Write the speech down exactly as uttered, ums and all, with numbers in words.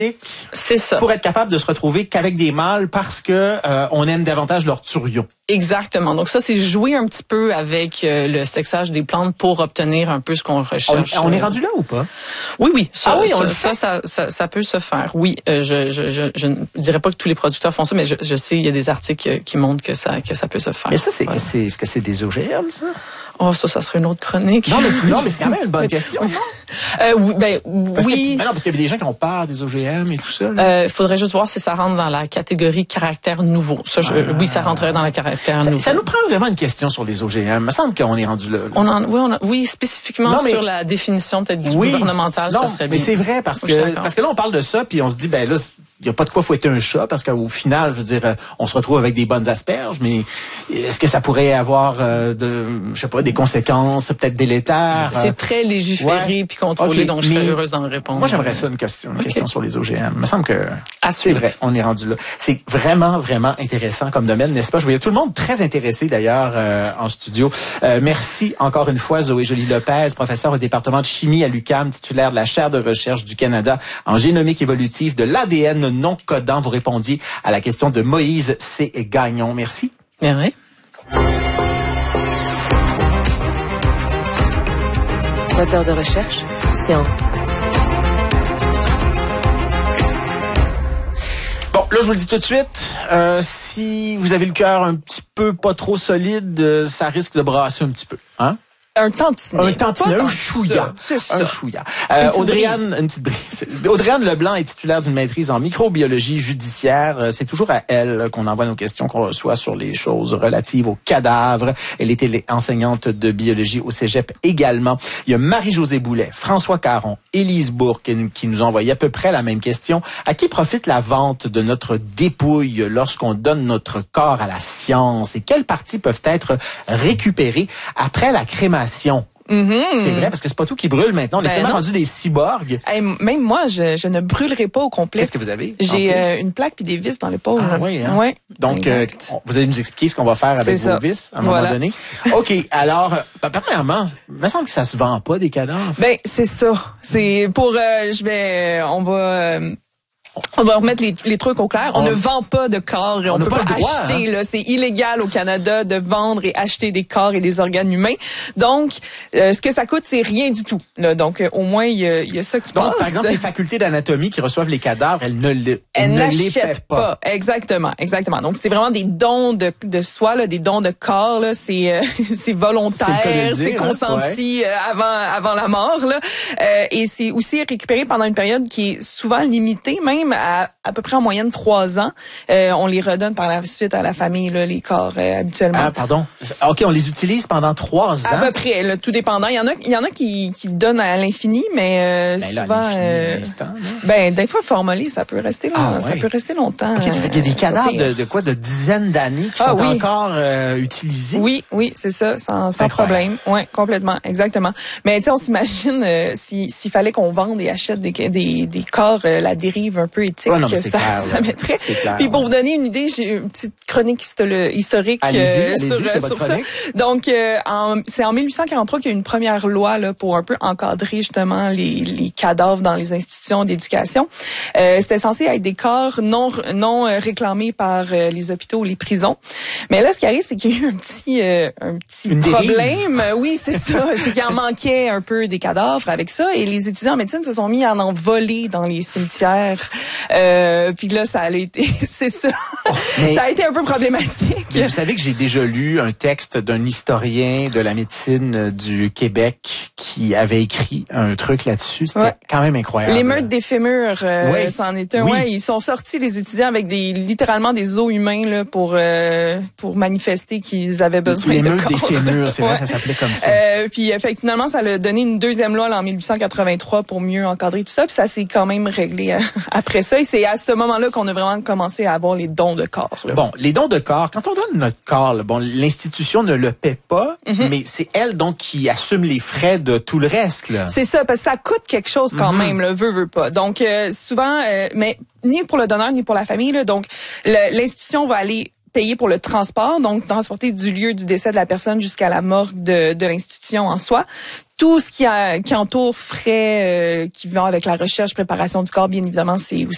C'est ça. Pour être capable de se retrouver qu'avec des mâles parce que euh, on aime davantage leur turion. Exactement. Donc ça, c'est jouer un petit peu avec euh, le sexage des plantes pour obtenir un peu ce qu'on recherche. On, on est rendu là ou pas? Oui, oui. Ça, ah oui, on ça, le fait. Ça, ça, ça, ça peut se faire. Oui, euh, je, je, je, je ne dirais pas que tous les producteurs font ça, mais je, je sais, il y a des articles qui montrent que ça, que ça peut se faire. Mais ça, c'est voilà. que c'est, est-ce que c'est des O G M, ça? Oh, ça, ça serait une autre chronique. Non, mais, non, mais c'est quand même une bonne question. euh, oui, ben, parce oui. Que, ben non, parce qu'il y a des gens qui ont peur des O G M et tout ça. Il euh, faudrait juste voir si ça rentre dans la catégorie caractère nouveau. Ça, je, ah. Oui, ça rentrerait dans la caractère ça, nouveau. Ça nous prend vraiment une question sur les O G M. Il me semble qu'on est rendu là. là. On en, oui, on a, oui, spécifiquement non, mais, sur la définition peut-être du oui, gouvernemental, non, ça serait bien. Mais c'est vrai parce que parce que là on parle de ça puis on se dit ben là il y a pas de quoi fouetter un chat parce qu'au final, je veux dire, on se retrouve avec des bonnes asperges, mais est-ce que ça pourrait avoir euh, de, je sais pas, des conséquences peut-être délétères? C'est très légiféré ouais. puis contrôlé, okay, donc je serais heureuse d'en répondre. Moi, j'aimerais ça une question, une okay. question sur les O G M. Il me semble que à c'est vrai, on est rendu là. C'est vraiment, vraiment intéressant comme domaine, n'est-ce pas? Je voyais tout le monde très intéressé d'ailleurs euh, en studio. Euh, merci encore une fois, Zoé Joly-Lopez, professeure au département de chimie à l'U Q A M, titulaire de la chaire de recherche du Canada en génomique évolutive de l'A D N non codant. Vous répondiez à la question de Moïse C. Gagnon. Merci. Merci. Moteur de recherche, science. Bon, là, je vous le dis tout de suite, euh, si vous avez le cœur un petit peu pas trop solide, euh, ça risque de brasser un petit peu, hein? Un tantinet. Un tantinet, un chouïa. C'est ça. Un chouïa. Euh, Audrey-Anne, une petite brise. Audrey-Anne Leblanc est titulaire d'une maîtrise en microbiologie judiciaire. C'est toujours à elle qu'on envoie nos questions qu'on reçoit sur les choses relatives aux cadavres. Elle était enseignante de biologie au Cégep également. Il y a Marie-Josée Boulet, François Caron, Élise Bourque qui nous ont envoyé à peu près la même question. À qui profite la vente de notre dépouille lorsqu'on donne notre corps à la science? Et quelles parties peuvent être récupérées après la crémation? Mm-hmm. C'est vrai, parce que c'est pas tout qui brûle maintenant. On ben est tellement rendu des cyborgs. Hey, même moi, je, je ne brûlerai pas au complet. Qu'est-ce que vous avez? J'ai euh, une plaque puis des vis dans l'épaule. Ah oui, hein? Ouais. Donc, euh, vous allez nous expliquer ce qu'on va faire avec vos vis à un voilà. moment donné. OK, alors, ben, premièrement, il me semble que ça se vend pas, des cadavres. Ben, c'est ça. C'est pour... Euh, je vais... On va... Euh, On va remettre les, les trucs au clair. On, on ne vend pas de corps et on, on peut pas, pas droit, acheter. Hein? Là, c'est illégal au Canada de vendre et acheter des corps et des organes humains. Donc, euh, ce que ça coûte, c'est rien du tout. Là, donc, euh, au moins, il y a, y a ça qui donc, passe. Par exemple, les facultés d'anatomie qui reçoivent les cadavres, elles ne, les, elles ne les paient pas. pas. Exactement, exactement. Donc, c'est vraiment des dons de, de soi, là, des dons de corps. Là, c'est, euh, c'est volontaire, c'est consenti hein? ouais. euh, avant, avant la mort. Là, euh, et c'est aussi récupéré pendant une période qui est souvent limitée, même à à peu près en moyenne trois ans. Euh, on les redonne par la suite à la famille, là, les corps euh, habituellement. Ah, pardon. OK, on les utilise pendant trois ans. À peu près, là, tout dépendant. Il y en a, il y en a qui, qui donnent à l'infini, mais euh, ben là, souvent, euh, ben des fois formolé, ça peut rester long, ah, ouais. ça peut rester longtemps. OK, il y a des cadavres de, de quoi, de dizaines d'années qui ah, sont oui. encore euh, utilisés. Oui, oui, c'est ça, sans, sans problème. Ouais, complètement, exactement. Mais tu sais, on s'imagine euh, si s'il fallait qu'on vende et achète des des, des corps, euh, la dérive un peu éthique. Ouais, non, que ça, clair, ça ouais. mettrait. Clair, Puis pour ouais. vous donner une idée, j'ai une petite chronique historique allez-y, euh, allez-y, sur, c'est sur votre ça. chronique. Donc, euh, en, c'est en mille huit cent quarante-trois qu'il y a eu une première loi là pour un peu encadrer justement les, les cadavres dans les institutions d'éducation. Euh, c'était censé être des corps non non euh, réclamés par euh, les hôpitaux ou les prisons. Mais là, ce qui arrive, c'est qu'il y a eu un petit euh, un petit une problème. Dérive. Oui, c'est ça. C'est qu'il en manquait un peu des cadavres avec ça, et les étudiants en médecine se sont mis à en voler dans les cimetières. Euh, puis là, ça a été, c'est ça. Oh, ça a été un peu problématique. Vous savez que j'ai déjà lu un texte d'un historien de la médecine du Québec qui avait écrit un truc là-dessus. C'était ouais. quand même incroyable. L'émeute des fémurs, euh, oui. c'en est un. Oui. Ouais, ils sont sortis, les étudiants, avec des littéralement des os humains là pour euh, pour manifester qu'ils avaient besoin de corps. L'émeute des fémurs, c'est vrai, ouais. ça s'appelait comme ça. Euh, puis fait, finalement, ça a donné une deuxième loi là, en mille huit cent quatre-vingt-trois pour mieux encadrer tout ça. Puis ça s'est quand même réglé euh, après ça. Et c'est à ce moment-là qu'on a vraiment commencé à avoir les dons de corps. Là. Bon, les dons de corps, quand on donne notre corps, là, bon, l'institution ne le paie pas, mm-hmm. mais c'est elle donc qui assume les frais de tout le reste. Là. C'est ça, parce que ça coûte quelque chose quand mm-hmm. même, là, veut, veut pas. Donc, euh, souvent, euh, mais ni pour le donneur, ni pour la famille, là, donc le, l'institution va aller payer pour le transport, donc transporter du lieu du décès de la personne jusqu'à la morgue de, de l'institution en soi. Tout ce qui, a, qui entoure frais euh, qui vont avec la recherche, préparation du corps, bien évidemment, c'est aussi